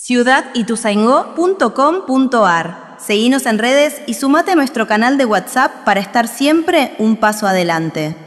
ciudadituzaingó.com.ar. Seguinos en redes y sumate a nuestro canal de WhatsApp para estar siempre un paso adelante.